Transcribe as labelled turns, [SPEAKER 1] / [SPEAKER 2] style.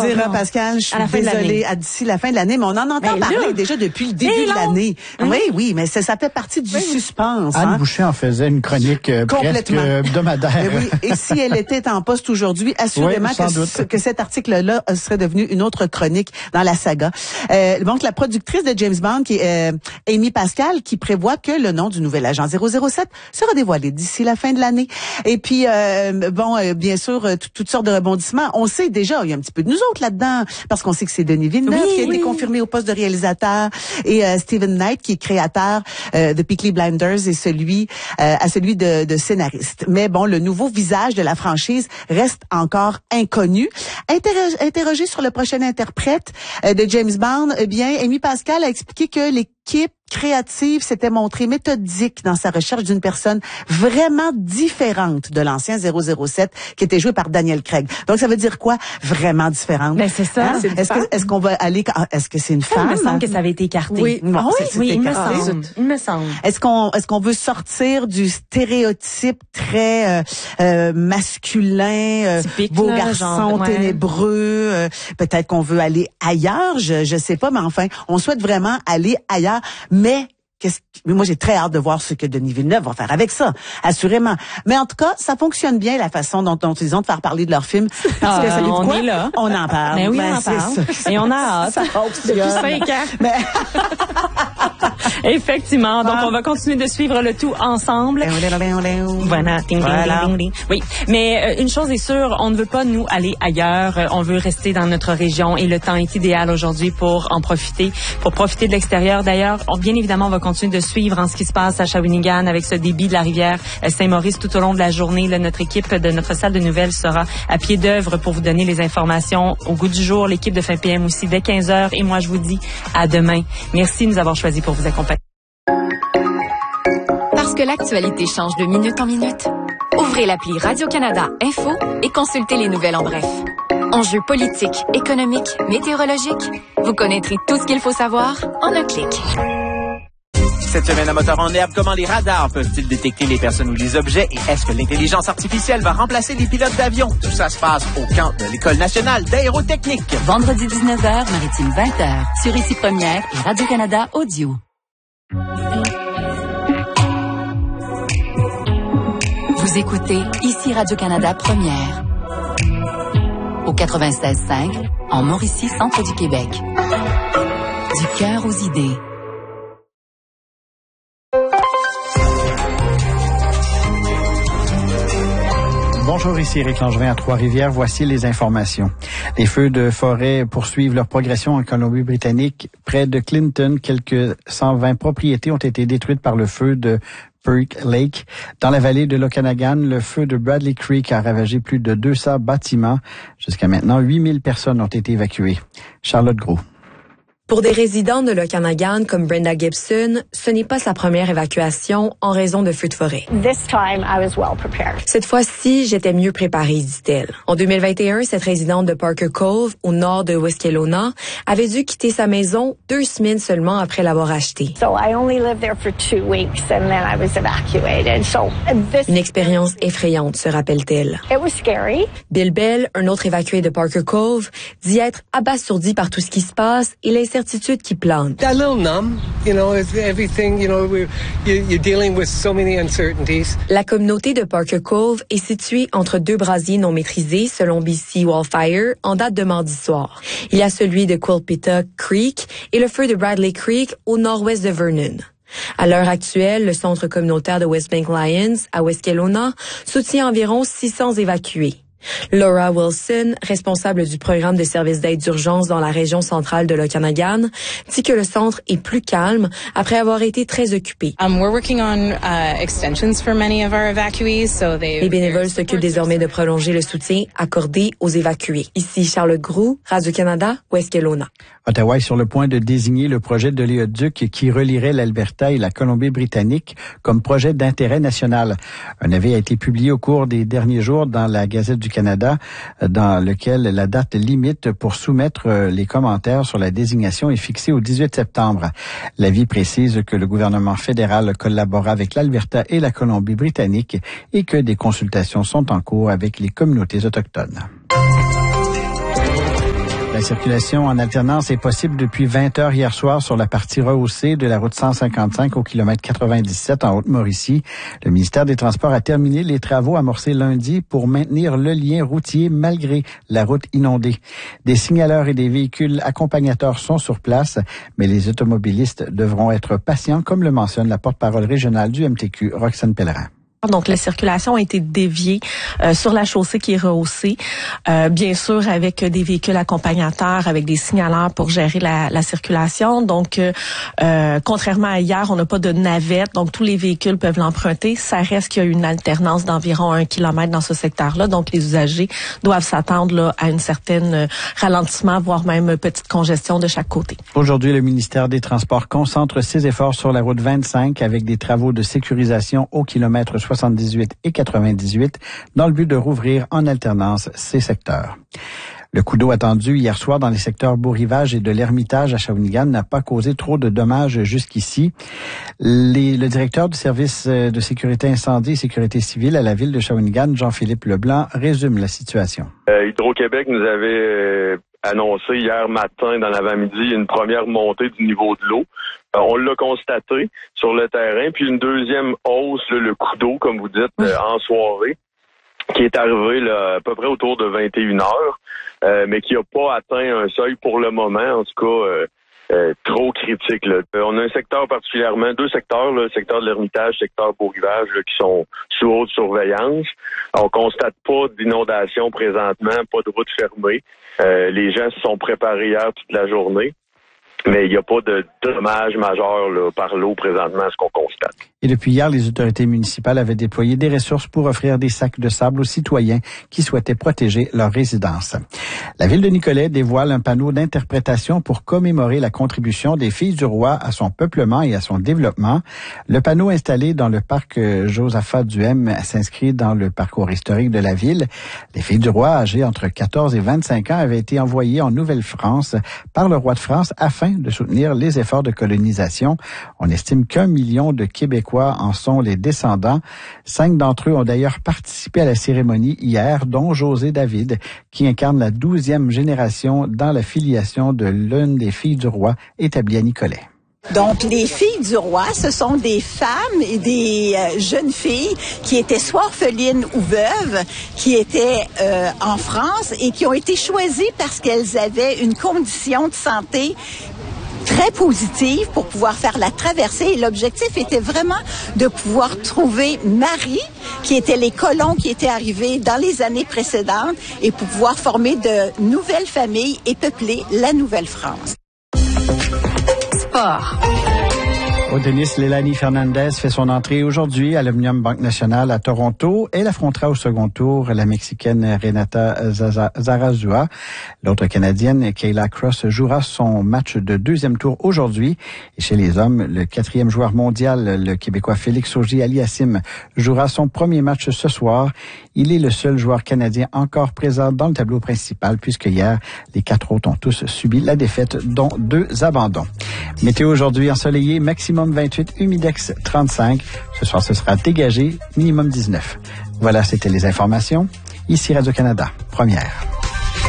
[SPEAKER 1] dire, Pascal, je suis désolée, d'ici la fin de l'année, mais on en entend parler déjà depuis le début de l'année. Oui, mais ça fait partie du suspense.
[SPEAKER 2] Anne Boucher en faisait une chronique presque hebdomadaire.
[SPEAKER 1] Oui, et si elle était en poste aujourd'hui, assurément que cet article-là serait devenu une autre chronique dans la saga. Donc, la productrice de James Bond, qui est Amy Pascal, qui prévoit que le nom du nouvel agent 007 sera dévoilé d'ici la fin de l'année. Et puis, bien sûr, toutes sortes de rebondissements. On sait déjà, il y a un petit peu de nous autres là-dedans, parce qu'on sait que c'est Denis Villeneuve qui a été confirmé au poste de réalisateur, et Steven Knight, qui est créateur de Peaky Blinders, et celui de scénariste. Mais bon, le nouveau visage de la franchise reste encore inconnu. Interrogé sur le prochain interprète de James Bond, Amy Pascal a expliqué que l'équipe créative s'était montrée méthodique dans sa recherche d'une personne vraiment différente de l'ancien 007 qui était joué par Daniel Craig. Donc ça veut dire quoi? Vraiment différente.
[SPEAKER 3] Mais c'est ça.
[SPEAKER 1] Hein? Est-ce qu'on va aller, est-ce que c'est une femme?
[SPEAKER 3] Il me semble que ça avait été écarté.
[SPEAKER 1] Oui,
[SPEAKER 3] il me semble.
[SPEAKER 1] Est-ce qu'on veut sortir du stéréotype très masculin,
[SPEAKER 3] typique,
[SPEAKER 1] beau garçon ténébreux, peut-être qu'on veut aller ailleurs, je sais pas, mais enfin, on souhaite vraiment aller ailleurs. Mais moi, j'ai très hâte de voir ce que Denis Villeneuve va faire avec ça, assurément. Mais en tout cas, ça fonctionne bien, la façon dont ils ont de faire parler de leur film. Parce que,
[SPEAKER 3] on
[SPEAKER 1] quoi?
[SPEAKER 3] est là.
[SPEAKER 1] On en parle.
[SPEAKER 3] Mais oui, on en parle. Et on a hâte.
[SPEAKER 1] Ça fonctionne.
[SPEAKER 3] Depuis 5 ans. Effectivement. Donc, on va continuer de suivre le tout ensemble. Voilà. Oui. Mais une chose est sûre, on ne veut pas, nous, aller ailleurs. On veut rester dans notre région et le temps est idéal aujourd'hui pour en profiter, pour profiter de l'extérieur. D'ailleurs, bien évidemment, on va continuer de suivre en ce qui se passe à Shawinigan avec ce débit de la rivière Saint-Maurice tout au long de la journée. Là, notre équipe de notre salle de nouvelles sera à pied d'œuvre pour vous donner les informations au goût du jour. L'équipe de fin PM aussi dès 15h. Et moi, je vous dis à demain. Merci de nous avoir choisis pour vous accompagner.
[SPEAKER 4] Parce que l'actualité change de minute en minute, ouvrez l'appli Radio-Canada Info et consultez les nouvelles en bref. Enjeux politiques, économiques, météorologiques, vous connaîtrez tout ce qu'il faut savoir en un clic.
[SPEAKER 5] Cette semaine à Moteur en herbe, comment les radars peuvent-ils détecter les personnes ou les objets et est-ce que l'intelligence artificielle va remplacer les pilotes d'avion? Tout ça se passe au camp de l'École nationale d'aérotechnique.
[SPEAKER 6] Vendredi 19h, Maritime 20h, sur Ici Première et Radio-Canada Audio. Vous écoutez Ici Radio-Canada Première. Au 96.5, en Mauricie, centre du Québec. Du cœur aux idées.
[SPEAKER 2] Bonjour, ici Éric Langevin à Trois-Rivières. Voici les informations. Les feux de forêt poursuivent leur progression en Colombie-Britannique. Près de Clinton, quelques 120 propriétés ont été détruites par le feu de Perk Lake. Dans la vallée de l'Okanagan, le feu de Bradley Creek a ravagé plus de 200 bâtiments. Jusqu'à maintenant, 8000 personnes ont été évacuées. Charlotte Gros.
[SPEAKER 7] Pour des résidents de l'Okanagan comme Brenda Gibson, ce n'est pas sa première évacuation en raison de feux de forêt. Cette fois-ci, j'étais mieux préparée, dit-elle. En 2021, cette résidente de Parker Cove, au nord de West Kelowna, avait dû quitter sa maison 2 semaines seulement après l'avoir achetée. Une expérience effrayante, se rappelle-t-elle. Bill Bell, un autre évacué de Parker Cove, dit être abasourdi par tout ce qui se passe et l'incertitude qui plante.
[SPEAKER 8] A little numb, everything, you're dealing with so many uncertainties.
[SPEAKER 7] La communauté de Parker Cove est située entre 2 brasiers non maîtrisés, selon BC Wildfire, en date de mardi soir. Il y a celui de Quilpita Creek et le feu de Bradley Creek au nord-ouest de Vernon. À l'heure actuelle, le centre communautaire de Westbank Lions, à West Kelowna, soutient environ 600 évacués. Laura Wilson, responsable du programme de services d'aide d'urgence dans la région centrale de l'Okanagan, dit que le centre est plus calme après avoir été très occupé. Les bénévoles s'occupent désormais de prolonger le soutien accordé aux évacués. Ici Charlotte Groux, Radio-Canada, West Kelowna.
[SPEAKER 2] Ottawa est sur le point de désigner le projet d'oléoduc qui relierait l'Alberta et la Colombie-Britannique comme projet d'intérêt national. Un avis a été publié au cours des derniers jours dans la Gazette du Canada, dans lequel la date limite pour soumettre les commentaires sur la désignation est fixée au 18 septembre. L'avis précise que le gouvernement fédéral collabore avec l'Alberta et la Colombie-Britannique et que des consultations sont en cours avec les communautés autochtones. La circulation en alternance est possible depuis 20 heures hier soir sur la partie rehaussée de la route 155 au kilomètre 97 en Haute-Mauricie. Le ministère des Transports a terminé les travaux amorcés lundi pour maintenir le lien routier malgré la route inondée. Des signaleurs et des véhicules accompagnateurs sont sur place, mais les automobilistes devront être patients, comme le mentionne la porte-parole régionale du MTQ, Roxane Pellerin.
[SPEAKER 9] Donc, la circulation a été déviée sur la chaussée qui est rehaussée, bien sûr avec des véhicules accompagnateurs, avec des signaleurs pour gérer la circulation. Donc, contrairement à hier, on n'a pas de navette, donc tous les véhicules peuvent l'emprunter. Ça reste qu'il y a une alternance d'environ 1 kilomètre dans ce secteur-là, donc les usagers doivent s'attendre là, à une certaine ralentissement, voire même petite congestion de chaque côté.
[SPEAKER 2] Aujourd'hui, le ministère des Transports concentre ses efforts sur la route 25 avec des travaux de sécurisation au kilomètre 78 et 98 dans le but de rouvrir en alternance ces secteurs. Le coup d'eau attendu hier soir dans les secteurs Beau-Rivage et de l'Ermitage à Shawinigan n'a pas causé trop de dommages jusqu'ici. Le directeur du service de sécurité incendie et sécurité civile à la ville de Shawinigan, Jean-Philippe Leblanc, résume la situation.
[SPEAKER 10] Hydro-Québec nous avait annoncé hier matin dans l'avant-midi une première montée du niveau de l'eau. On l'a constaté sur le terrain, puis une deuxième hausse, le coup d'eau, comme vous dites, en soirée, qui est arrivé là, à peu près autour de 21 heures, mais qui n'a pas atteint un seuil pour le moment, en tout cas trop critique. Là. On a un secteur particulièrement, deux secteurs, là, le secteur de l'Ermitage, le secteur Beau-Rivage, là, qui sont sous haute surveillance. On constate pas d'inondation présentement, pas de route fermée. Les gens se sont préparés hier toute la journée. Mais il n'y a pas de dommages majeurs là, par l'eau présentement à ce qu'on constate.
[SPEAKER 2] Et depuis hier, les autorités municipales avaient déployé des ressources pour offrir des sacs de sable aux citoyens qui souhaitaient protéger leur résidence. La ville de Nicolet dévoile un panneau d'interprétation pour commémorer la contribution des Filles du Roi à son peuplement et à son développement. Le panneau installé dans le parc Josaphat Duhem s'inscrit dans le parcours historique de la ville. Les Filles du Roi, âgées entre 14 et 25 ans, avaient été envoyées en Nouvelle-France par le roi de France afin de soutenir les efforts de colonisation. On estime qu'1 million de Québécois en sont les descendants. 5 d'entre eux ont d'ailleurs participé à la cérémonie hier, dont José David, qui incarne la 12e génération dans la filiation de l'une des filles du roi établie à Nicolet.
[SPEAKER 11] Donc, les filles du roi, ce sont des femmes et des jeunes filles qui étaient soit orphelines ou veuves, qui étaient en France et qui ont été choisies parce qu'elles avaient une condition de santé très positive pour pouvoir faire la traversée. Et l'objectif était vraiment de pouvoir trouver Marie, qui étaient les colons qui étaient arrivés dans les années précédentes, et pour pouvoir former de nouvelles familles et peupler la Nouvelle-France.
[SPEAKER 6] Sport.
[SPEAKER 2] Au tennis, Leilani Fernandez fait son entrée aujourd'hui à l'Omnium Banque Nationale à Toronto. Elle affrontera au second tour la Mexicaine Renata Zarazua. L'autre Canadienne, Kayla Cross, jouera son match de deuxième tour aujourd'hui. Et chez les hommes, le 4e joueur mondial, le Québécois Félix Auger-Aliassime, jouera son premier match ce soir. Il est le seul joueur canadien encore présent dans le tableau principal, puisque hier, les 4 autres ont tous subi la défaite, dont 2 abandons. Météo aujourd'hui ensoleillé, maximum 28, humidex 35. Ce soir, ce sera dégagé, minimum 19. Voilà, c'était les informations. Ici Radio-Canada, première.